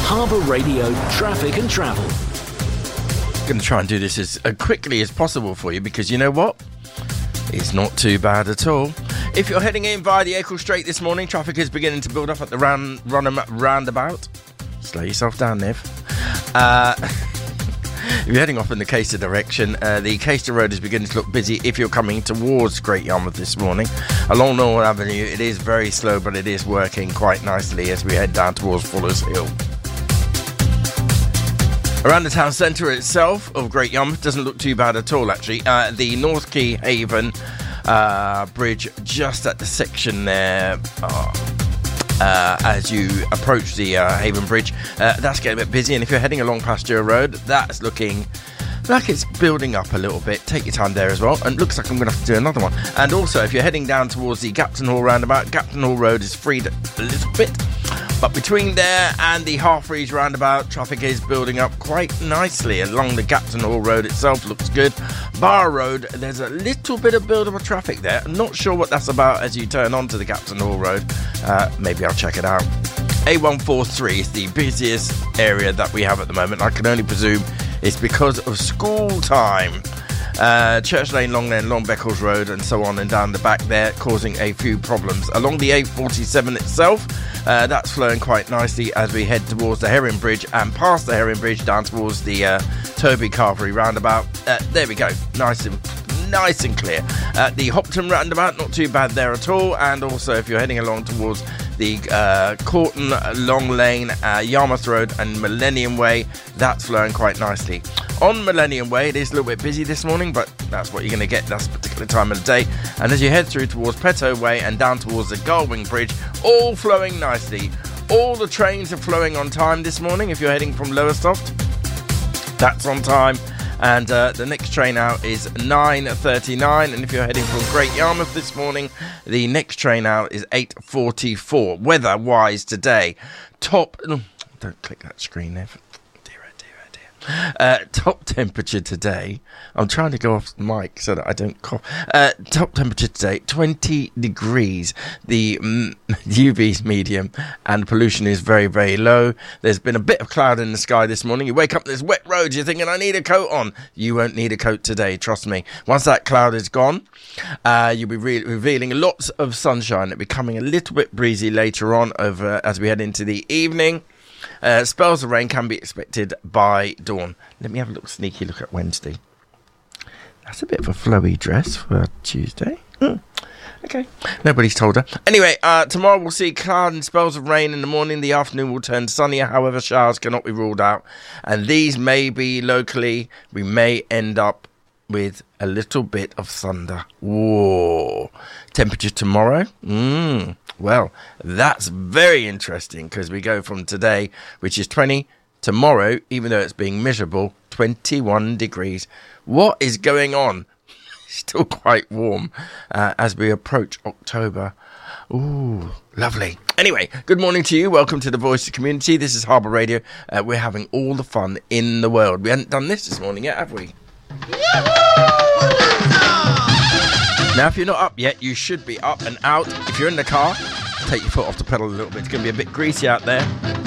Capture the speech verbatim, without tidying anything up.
Harbour Radio Traffic and Travel. Going to try and do this as uh, quickly as possible for you, because you know what? It's not too bad at all. If you're heading in via the Acle Strait this morning, traffic is beginning to build up at the Ran- Runham roundabout. Slow yourself down, Nev. Uh, if you're heading off in the Caister direction, uh, the Caister Road is beginning to look busy if you're coming towards Great Yarmouth this morning. Along Norwood Avenue, it is very slow, but it is working quite nicely as we head down towards Fuller's Hill. Around the town centre itself of Great Yarmouth doesn't look too bad at all, actually. Uh, the North Quay Haven uh, Bridge, just at the section there, uh, uh, as you approach the uh, Haven Bridge, uh, that's getting a bit busy. And if you're heading along Pasture Road, that's looking like it's building up a little bit. Take your time there as well. And it looks like I'm going to have to do another one. And also, if you're heading down towards the Gapton Hall roundabout, Gapton Hall Road is freed a little bit. But between there and the Harfreys roundabout, traffic is building up quite nicely along the Gapton Hall Road itself. Looks good. Bar Road, there's a little bit of build-up of traffic there. I'm not sure what that's about as you turn onto the Gapton Hall Road. Uh, maybe I'll check it out. A one forty-three is the busiest area that we have at the moment. I can only presume it's because of school time. Uh, Church Lane, Long Lane, Long Beccles Road, and so on and down the back there, causing a few problems. Along the A forty-seven itself, uh, that's flowing quite nicely as we head towards the Herring Bridge and past the Herring Bridge down towards the uh, Toby Carvery roundabout. Uh, there we go, nice and nice and clear. Uh, the Hopton roundabout, not too bad there at all. And also, if you're heading along towards the uh, Corton, Long Lane, uh, Yarmouth Road and Millennium Way, that's flowing quite nicely. On Millennium Way, it is a little bit busy this morning, but that's what you're going to get this particular time of the day. And as you head through towards Petto Way and down towards the Gullwing Bridge, all flowing nicely. All the trains are flowing on time this morning. If you're heading from Lowestoft, that's on time. And uh, the next train out is nine thirty-nine. And if you're heading from Great Yarmouth this morning, the next train out is eight forty-four. Weather-wise today, top... Oh, don't click that screen there. Uh, top temperature today, I'm trying to go off the mic so that I don't cough. Uh, top temperature today, twenty degrees. The mm, U V's medium and pollution is very, very low. There's been a bit of cloud in the sky this morning. You wake up, there's wet roads, you're thinking, I need a coat on. You won't need a coat today, trust me. Once that cloud is gone, uh, you'll be re- revealing lots of sunshine. It'll be coming a little bit breezy later on over as we head into the evening. Uh, spells of rain can be expected by dawn. Let me have a little sneaky look at Wednesday. That's a bit of a flowy dress for Tuesday. Mm. Okay. Nobody's told her. Anyway, uh, tomorrow we'll see cloud and spells of rain in the morning. The afternoon will turn sunnier. However, showers cannot be ruled out. And these may be locally. We may end up with a little bit of thunder. Whoa. Temperature tomorrow? Mmm. Well, that's very interesting because we go from today, which is twenty, tomorrow, even though it's being miserable, twenty-one degrees. What is going on? Still quite warm uh, as we approach October. Ooh, lovely. Anyway, good morning to you. Welcome to the Voice of Community. This is Harbour Radio. Uh, we're having all the fun in the world. We haven't done this this morning yet, have we? Now, if you're not up yet, you should be up and out. If you're in the car, take your foot off the pedal a little bit. It's going to be a bit greasy out there.